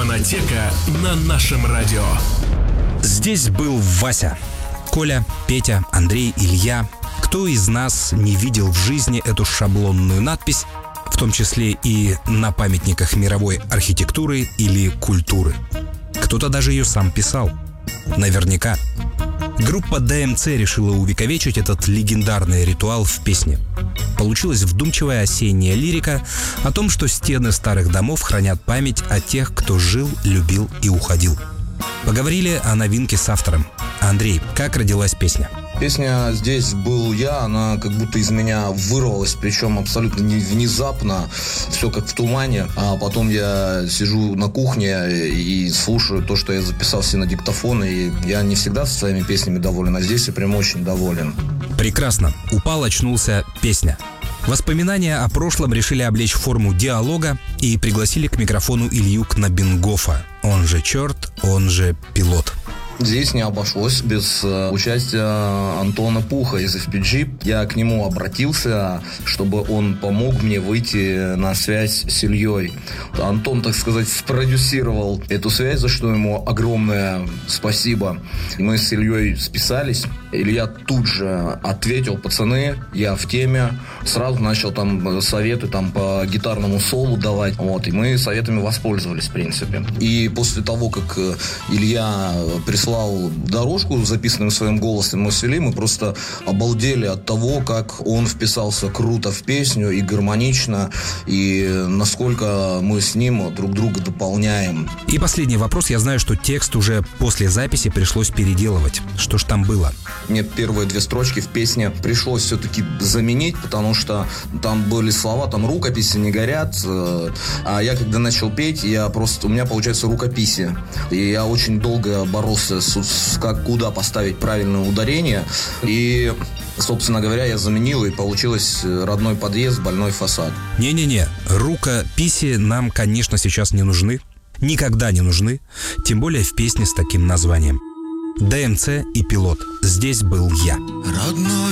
Фонотека на нашем радио. Здесь был Вася, Коля, Петя, Андрей, Илья. Кто из нас не видел в жизни эту шаблонную надпись, в том числе и на памятниках мировой архитектуры или культуры? Кто-то даже ее сам писал. Наверняка. Группа ДМЦ решила увековечить этот легендарный ритуал в песне. Получилась вдумчивая осенняя лирика о том, что стены старых домов хранят память о тех, кто жил, любил и уходил. Поговорили о новинке с автором. Андрей, как родилась песня? Песня «Здесь был я», она как будто из меня вырвалась, причем абсолютно внезапно, все как в тумане. А потом я сижу на кухне и слушаю то, что я записал все на диктофон, и я не всегда со своими песнями доволен, а здесь я прям очень доволен. Прекрасно. Упал, очнулся, песня. Воспоминания о прошлом решили облечь в форму диалога и пригласили к микрофону Илью Кнабингофа, он же «Черт», он же «Пилот». Здесь не обошлось без участия Антона Пуха из FPG. Я к нему обратился, чтобы он помог мне выйти на связь с Ильей. Антон, так сказать, спродюсировал эту связь, за что ему огромное спасибо. Мы с Ильей списались. Илья тут же ответил: пацаны, я в теме. Сразу начал там советы там по гитарному солу давать. Вот, и мы советами воспользовались, в принципе. И после того, как Илья прислал дорожку, записанную своим голосом, мы свели, мы просто обалдели от того, как он вписался круто в песню и гармонично, и насколько мы с ним друг друга дополняем. И последний вопрос. Я знаю, что текст уже после записи пришлось переделывать. Что ж там было? Мне первые 2 строчки в песне пришлось все-таки заменить, потому что там были слова, там рукописи не горят, а я когда начал петь, у меня получается рукописи, и я очень долго боролся как куда поставить правильное ударение, и, собственно говоря, я заменил, и получилось родной подъезд, больной фасад. Не-не-не, рукописи нам, конечно, сейчас не нужны, никогда не нужны, тем более в песне с таким названием. ДМЦ и «Пилот». Здесь был я. Родной